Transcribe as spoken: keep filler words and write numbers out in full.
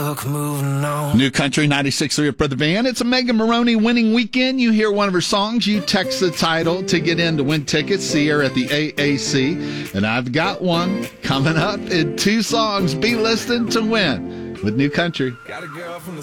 book, moving on. New Country ninety-six point three at Brother Van. It's a Megan Maroney winning weekend. You hear one of her songs, you text the title to get in to win tickets. See her at the A A C. And I've got one coming up in two songs. Be listening to win with New Country. Got a girl from the